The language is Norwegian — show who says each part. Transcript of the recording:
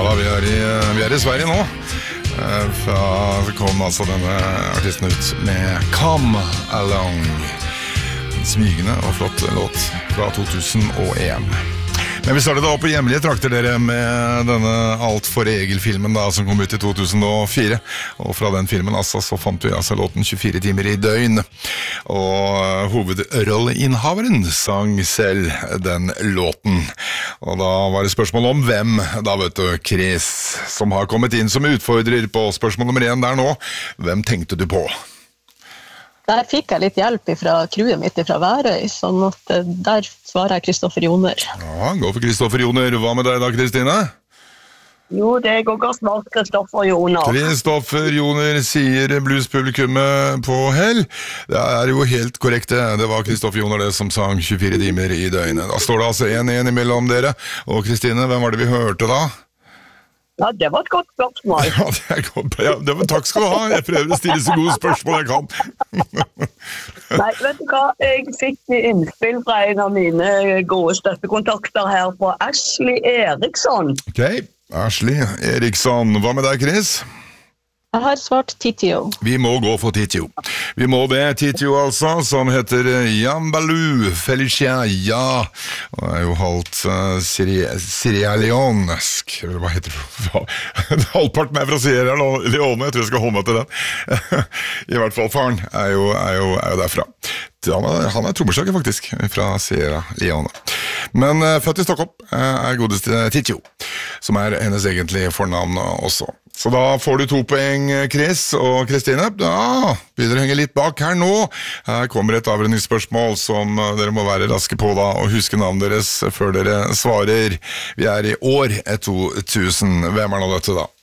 Speaker 1: vi er i Sverige nå. Så kom altså denne artisten ut med Come Along. En smygende og flott låt fra 2001. Men vi startet da på hjemlige trakter dere med denne Alt for Egil-filmen da, som kom ut i 2004. Og fra den filmen altså, så fant vi altså låten 24 timer i døgn. Og hovedrolleinnehaveren sang selv den låten. Og da var det spørsmål om hvem, da vet du, Chris, som har kommet inn som utfordrer på spørsmål nummer 1 der nå. Hvem tenkte du på?
Speaker 2: Der fikk jeg litt hjelp fra crewet mitt fra Værøy, sånn at der svarer jeg Kristoffer Joner.
Speaker 1: Ja, gå for Kristoffer Joner. Hva med deg da, Kristine?
Speaker 3: Jo, det går godt snart Kristoffer Joner.
Speaker 1: Kristoffer Joner sier bluespublikummet på hell. Det er jo helt korrekt det. Det var Kristoffer Joner det som sang 24 timer i døgnet. Da står det altså 1-1 imellom dere. Og Kristine, hvem var det vi hørte da?
Speaker 3: Ja, det var et godt spørsmål.
Speaker 1: Ja, det er godt. Ja, takk skal du ha. Jeg prøver å stille så gode spørsmål jeg kan.
Speaker 3: Nei, vet du hva? Jeg fikk innspill fra en av mine gode støttekontakter her på Ashley Eriksson.
Speaker 1: Ok, Ashley Eriksson. Hva med deg, Chris?
Speaker 2: Jeg har svart Titio.
Speaker 1: Vi må gå for Titio. Vi må det, Titio altså, som heter Jambaloo Felicia, ja. Og er jo halvt sierraleonesk. Hva heter det? Halvparten er fra Sierra Leone, jeg tror jeg skal holde meg til den. I hvert fall faren er jo derfra. Han er trommeslager faktisk, fra Sierra Leone. Men født i Stockholm er godeste Titio, som er hennes egentlige fornavn også. Så da får du 2 poeng, Chris og Kristine. Ja, begynner å henge litt bak her nå. Her kommer et avrundingsspørsmål som dere må være raske på da, og huske navnet deres før dere svarer. Vi er i år 2000. Hvem er nå dette da?